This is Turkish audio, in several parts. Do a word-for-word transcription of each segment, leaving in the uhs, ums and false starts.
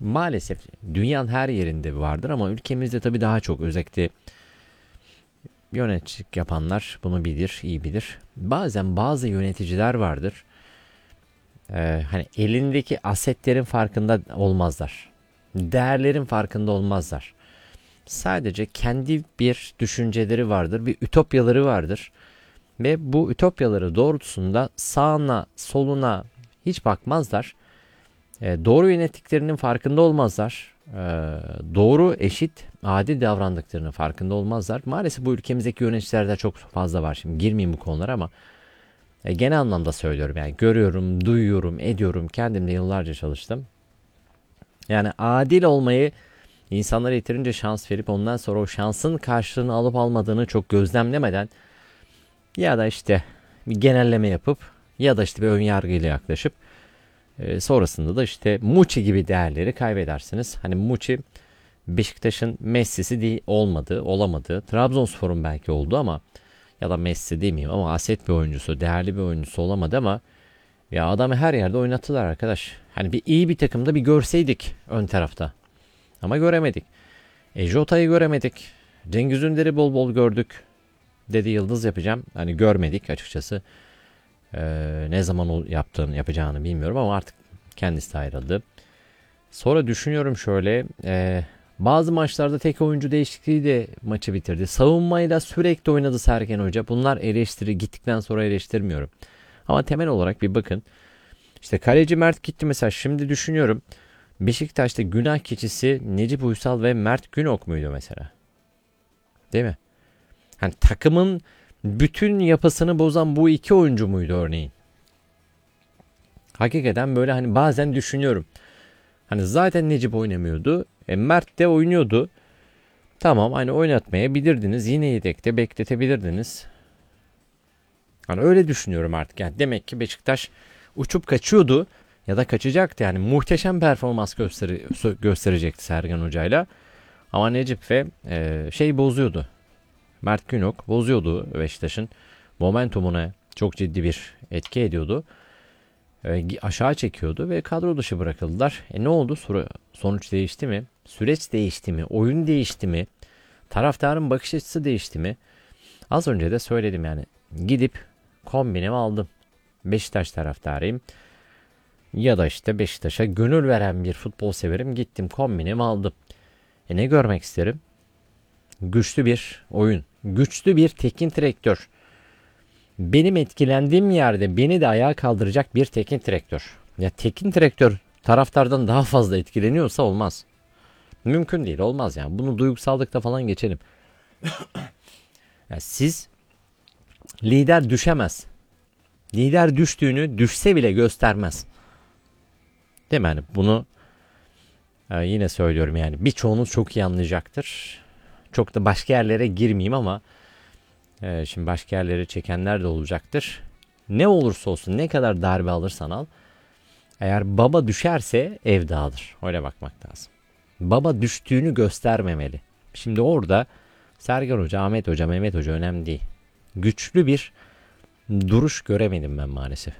Maalesef dünyanın her yerinde vardır ama ülkemizde tabii daha çok, özellikle yöneticilik yapanlar bunu bilir, iyi bilir. Bazen bazı yöneticiler vardır. Ee, hani elindeki asetlerin farkında olmazlar. Değerlerin farkında olmazlar. Sadece kendi bir düşünceleri vardır, bir ütopyaları vardır. Ve bu ütopyaları doğrultusunda sağına, soluna hiç bakmazlar. E, doğru yönettiklerinin farkında olmazlar. E, doğru, eşit, adil davrandıklarının farkında olmazlar. Maalesef bu ülkemizdeki yöneticilerde çok fazla var. Şimdi girmeyeyim bu konulara ama e, genel anlamda söylüyorum. Yani görüyorum, duyuyorum, ediyorum. Kendim de yıllarca çalıştım. Yani adil olmayı, insanlara yeterince şans verip ondan sonra o şansın karşılığını alıp almadığını çok gözlemlemeden ya da işte bir genelleme yapıp ya da işte bir ön yargıyla yaklaşıp e, sonrasında da işte Muçi gibi değerleri kaybedersiniz. Hani Muçi Beşiktaş'ın Messi'si değil, olmadı, olamadı. Trabzonspor'un belki oldu ama ya da Messi demeyeyim ama aset bir oyuncusu, değerli bir oyuncusu olamadı ama ya adamı her yerde oynattılar arkadaş. Hani bir iyi bir takımda bir görseydik ön tarafta. Ama göremedik. E, Jota'yı göremedik. Cengiz Ünder'i bol bol gördük. Dedi yıldız yapacağım. Hani görmedik açıkçası. Ee, ne zaman o yaptığını yapacağını bilmiyorum ama artık kendisi de ayrıldı. Sonra düşünüyorum şöyle. E, bazı maçlarda tek oyuncu değişikliği de maçı bitirdi. Savunmayla sürekli oynadı Sergen Hoca. Bunlar eleştiri, gittikten sonra eleştirmiyorum. Ama temel olarak bir bakın. İşte kaleci Mert gitti mesela. Şimdi düşünüyorum. Beşiktaş'ta günah keçisi Necip Uysal ve Mert Günok muydu mesela? Değil mi? Hani takımın bütün yapısını bozan bu iki oyuncu muydu örneğin? Hakikaten böyle hani bazen düşünüyorum. Hani zaten Necip oynamıyordu. E Mert de oynuyordu. Tamam, hani oynatmayabilirdiniz. Yine yedekte bekletebilirdiniz. Hani öyle düşünüyorum artık. Yani demek ki Beşiktaş uçup kaçıyordu ya da kaçacaktı. Yani muhteşem performans gösteri gösterecekti Sergen Hoca'yla. Ama Necip ve e, şey bozuyordu. Mert Günok bozuyordu Beşiktaş'ın momentumuna, çok ciddi bir etki ediyordu. E, aşağı çekiyordu ve kadro dışı bırakıldılar. E ne oldu? Sonuç değişti mi? Süreç değişti mi? Oyun değişti mi? Taraftarın bakış açısı değişti mi? Az önce de söyledim yani. Gidip kombinimi aldım. Beşiktaş taraftarıyım. Ya da işte Beşiktaş'a gönül veren bir futbol severim. Gittim kombinimi aldım. E ne görmek isterim? Güçlü bir oyun. Güçlü bir teknik direktör. Benim etkilendiğim yerde beni de ayağa kaldıracak bir teknik direktör. Ya teknik direktör taraftardan daha fazla etkileniyorsa olmaz. Mümkün değil, olmaz yani. Bunu duygusallıkta falan geçelim. Ya siz lider düşemez. Lider düştüğünü düşse bile göstermez. Değil mi? Yani bunu e, yine söylüyorum yani. Birçoğunuz çok iyi anlayacaktır. Çok da başka yerlere girmeyeyim ama e, şimdi başka yerlere çekenler de olacaktır. Ne olursa olsun, ne kadar darbe alırsan al, eğer baba düşerse ev dağılır. Öyle bakmak lazım. Baba düştüğünü göstermemeli. Şimdi orada Sergen Hoca, Ahmet Hoca, Mehmet Hoca önemli değil. Güçlü bir duruş göremedim ben maalesef.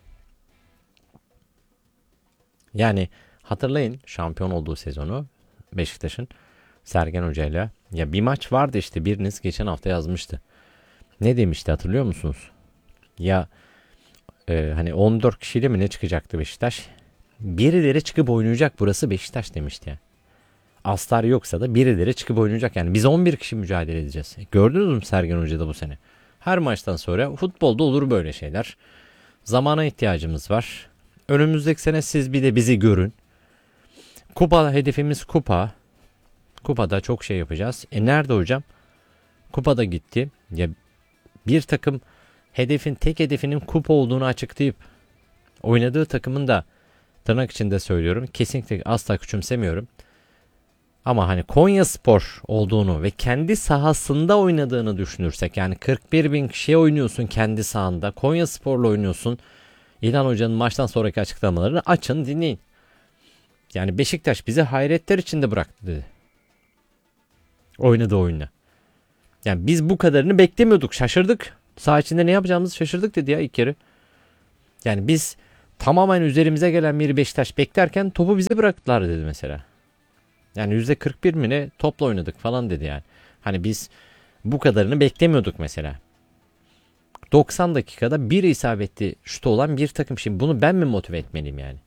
Yani hatırlayın şampiyon olduğu sezonu Beşiktaş'ın Sergen Hoca'yla. Ya bir maç vardı işte, biriniz geçen hafta yazmıştı. Ne demişti hatırlıyor musunuz? Ya e, hani on dört kişiyle mi ne çıkacaktı Beşiktaş? Birileri çıkıp oynayacak, burası Beşiktaş demişti ya. Astar yoksa da birileri çıkıp oynayacak. Yani biz on bir kişi mücadele edeceğiz. E, gördünüz mü Sergen Hoca'da bu sene? Her maçtan sonra futbolda olur böyle şeyler. Zamana ihtiyacımız var. Önümüzdeki sene siz bir de bizi görün. Kupa hedefimiz kupa. Kupada çok şey yapacağız. E nerede hocam? Kupada gitti. Ya bir takım hedefin, tek hedefinin kupa olduğunu açıklayıp oynadığı takımın da, tırnak içinde söylüyorum, kesinlikle asla küçümsemiyorum. Ama hani Konyaspor olduğunu ve kendi sahasında oynadığını düşünürsek, yani kırk bir bin kişiye oynuyorsun kendi sahanda, Konyaspor'la oynuyorsun. İlhan Hoca'nın maçtan sonraki açıklamalarını açın dinleyin. Yani Beşiktaş bizi hayretler içinde bıraktı dedi. Oynadığı oyunla. Yani biz bu kadarını beklemiyorduk, şaşırdık. Saha içinde ne yapacağımızı şaşırdık dedi ya ilk yarı. Yani biz Tamamen üzerimize gelen bir Beşiktaş beklerken topu bize bıraktılar dedi mesela. Yani yüzde kırk bir mi ne topla oynadık falan dedi yani. Hani biz bu kadarını beklemiyorduk mesela. doksan dakikada bir isabetli şutu olan bir takım. Şimdi bunu ben mi motive etmeliyim yani?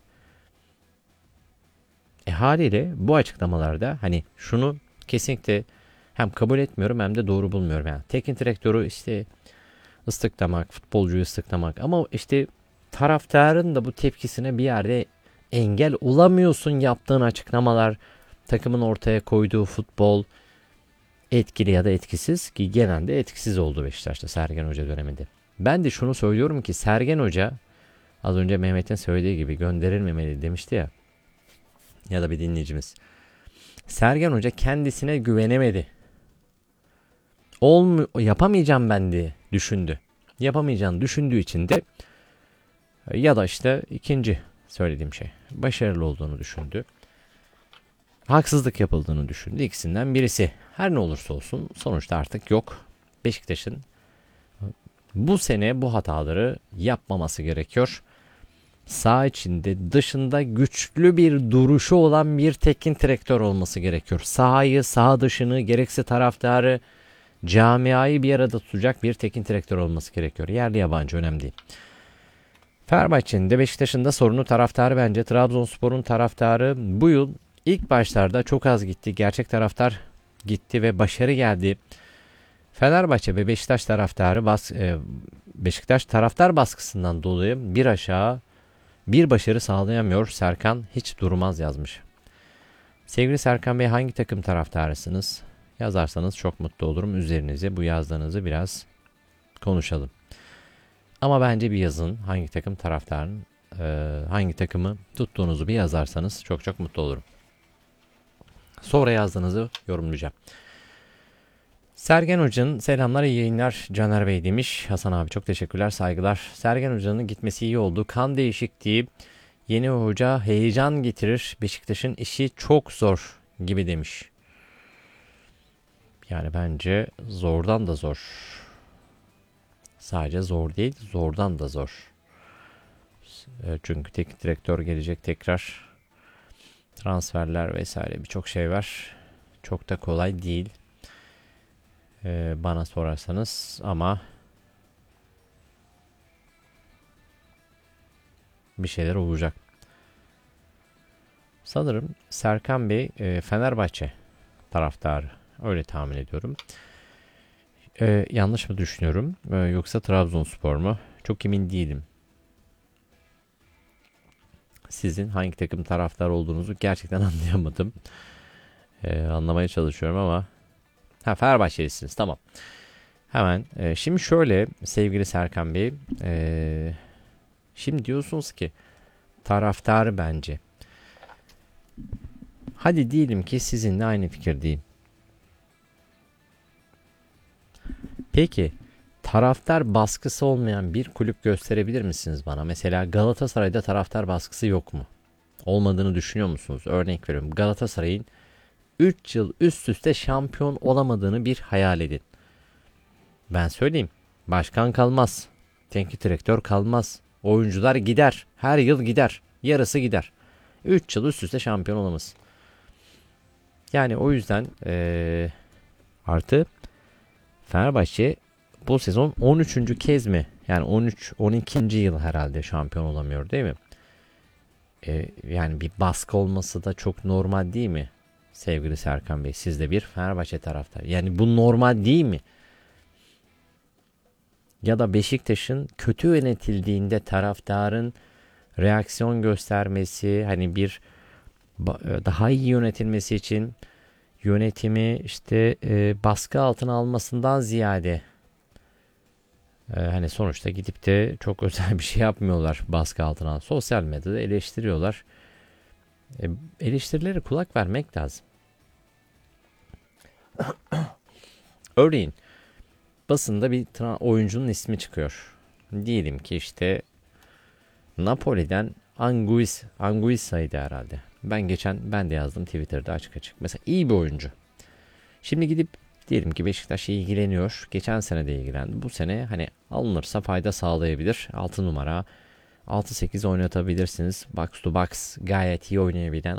E haliyle bu açıklamalarda hani şunu kesinlikle hem kabul etmiyorum hem de doğru bulmuyorum. Yani teknik direktörü işte ıslıklamak, futbolcuyu ıslıklamak ama işte taraftarın da bu tepkisine bir yerde engel olamıyorsun yaptığın açıklamalar, takımın ortaya koyduğu futbol etkili ya da etkisiz ki genelde etkisiz oldu Beşiktaş'ta Sergen Hoca döneminde. Ben de şunu söylüyorum ki Sergen Hoca az önce Mehmet'in söylediği gibi gönderilmemeli demişti ya ya da bir dinleyicimiz. Sergen Hoca kendisine güvenemedi. Olmu yapamayacağım ben diye düşündü. Yapamayacağını düşündüğü için de ya da işte ikinci söylediğim şey başarılı olduğunu düşündü. Haksızlık yapıldığını düşündü. İkisinden birisi. Her ne olursa olsun sonuçta artık yok. Beşiktaş'ın bu sene bu hataları yapmaması gerekiyor. Sağ içinde dışında güçlü bir duruşu olan bir teknik direktör olması gerekiyor. Sahayı, sağ dışını, gerekse taraftarı, camiayı bir arada tutacak bir teknik direktör olması gerekiyor. Yerli yabancı önemli değil. Fenerbahçe'nin de Beşiktaş'ın da sorunu taraftarı bence. Trabzonspor'un taraftarı bu yıl ilk başlarda çok az gitti. Gerçek taraftar gitti ve başarı geldi. Fenerbahçe ve Beşiktaş taraftarı bas, e, Beşiktaş taraftar baskısından dolayı bir aşağı bir başarı sağlayamıyor. Serkan hiç durmaz yazmış. Sevgili Serkan Bey hangi takım taraftarısınız? Yazarsanız çok mutlu olurum. Üzerinize bu yazdığınızı biraz konuşalım. Ama bence bir yazın hangi takım taraftarın e, hangi takımı tuttuğunuzu bir yazarsanız çok çok mutlu olurum. Sonra yazdığınızı yorumlayacağım. Sergen Hoca'nın selamlar iyi yayınlar Caner Bey demiş. Hasan abi çok teşekkürler saygılar. Sergen Hoca'nın gitmesi iyi oldu. Kan değişikliği yeni hoca heyecan getirir. Beşiktaş'ın işi çok zor gibi demiş. Yani bence zordan da zor. Sadece zor değil zordan da zor. Çünkü teknik direktör gelecek tekrar. Transferler vesaire birçok şey var. Çok da kolay değil. Ee, bana sorarsanız ama bir şeyler olacak. Sanırım Serkan Bey e, Fenerbahçe taraftarı. Öyle tahmin ediyorum. Ee, yanlış mı düşünüyorum? Ee, yoksa Trabzonspor mu? Çok emin değilim. Sizin hangi takım taraftar olduğunuzu gerçekten anlayamadım. Ee, anlamaya çalışıyorum ama ha Fenerbahçelisiniz tamam. Hemen e, şimdi şöyle sevgili Serkan Bey e, şimdi diyorsunuz ki taraftarı bence. Hadi diyelim ki sizinle aynı fikirdeyim. Peki taraftar baskısı olmayan bir kulüp gösterebilir misiniz bana? Mesela Galatasaray'da taraftar baskısı yok mu? Olmadığını düşünüyor musunuz? Örnek veriyorum Galatasaray'ın üç yıl üst üste şampiyon olamadığını bir hayal edin. Ben söyleyeyim. Başkan kalmaz. Teknik direktör kalmaz. Oyuncular gider. Her yıl gider. Yarısı gider. üç yıl üst üste şampiyon olamaz. Yani o yüzden ee, artı Fenerbahçe bu sezon on üçüncü kez mi? Yani on üç on ikinci yıl herhalde şampiyon olamıyor değil mi? Ee, yani bir baskı olması da çok normal değil mi? Sevgili Serkan Bey siz de bir Fenerbahçe taraftarı. Yani bu normal değil mi? Ya da Beşiktaş'ın kötü yönetildiğinde taraftarın reaksiyon göstermesi hani bir daha iyi yönetilmesi için yönetimi işte e, baskı altına almasından ziyade e, hani sonuçta gidip de çok özel bir şey yapmıyorlar baskı altına. Sosyal medyada eleştiriyorlar. E, eleştirilere kulak vermek lazım. Örneğin basında bir oyuncunun ismi çıkıyor. Diyelim ki işte Napoli'den Anguissa, Anguissa'ydı herhalde. Ben geçen ben de yazdım Twitter'da açık açık. Mesela iyi bir oyuncu. Şimdi gidip diyelim ki Beşiktaş ilgileniyor. Geçen sene de ilgilendi. Bu sene hani alınırsa fayda sağlayabilir. altı numara altı sekiz oynatabilirsiniz. Box to box gayet iyi oynayabilen